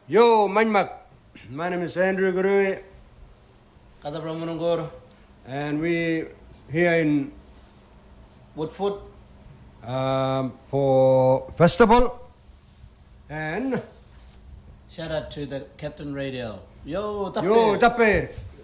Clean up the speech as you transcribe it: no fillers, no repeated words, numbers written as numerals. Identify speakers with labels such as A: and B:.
A: Yo, Manmak. My name is Andrew Gurui.
B: Kata Pramanangor.
A: And we here in
B: Woodfoot.
A: For festival. And
B: Shout out to the Captain Radio. Yo,
A: Tapir.